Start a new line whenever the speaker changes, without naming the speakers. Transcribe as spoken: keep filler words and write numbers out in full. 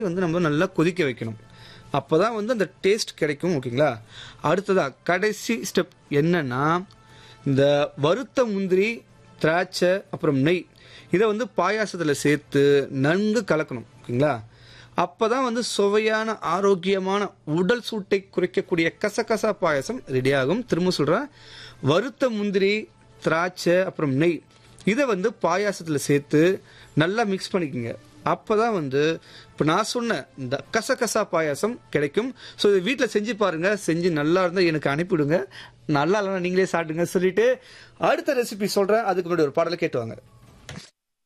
வந்து நம்ம நல்லா கொதிக்க வைக்கணும். அப்பதான் வந்து அந்த டேஸ்ட் கிடைக்கும். ஓகேங்களா? அடுத்ததா கடைசி ஸ்டெப் என்னன்னா, இந்த வறுத்த முந்திரி, திராட்சை அப்புறம் நெய் இதை வந்து பாயாசத்துல சேர்த்து நன்கு கலக்கணும். ஓகேங்களா? அப்பதான் வந்து சுவையான ஆரோக்கியமான உடல் சூட்டை குறைக்கக்கூடிய கசகசா பாயாசம் ரெடியாகும். திரும்ப சொல்றேன், வறுத்த முந்திரி, திராட்சை அப்புறம் நெய் இதை வந்து பாயாசத்துல சேர்த்து நல்லா மிக்ஸ் பண்ணிக்கோங்க. அப்பதான் வந்து இப்போ நான் சொன்ன இந்த கசகசா பாயாசம் கிடைக்கும். ஸோ இதை வீட்டில் செஞ்சு பாருங்க. செஞ்சு நல்லா இருந்தால் எனக்கு அனுப்பிவிடுங்க. நல்லா இல்லைன்னா நீங்களே சாப்பிடுங்க. சொல்லிட்டு அடுத்த ரெசிபி சொல்றேன். அதுக்கு முன்னாடி ஒரு பாடலை கேட்டு வாங்க.